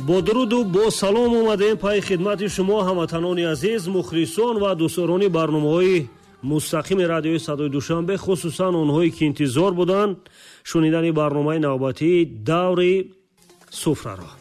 با درود و با سلام اومدیم پای خدمت شما هموطنان عزیز، مخلصان و دوستداران برنامه‌های مستقیم رادیوی صدای دوشنبه، خصوصا اونهایی که انتظار بودن شنیدن برنامه نوبتی دور سفره را.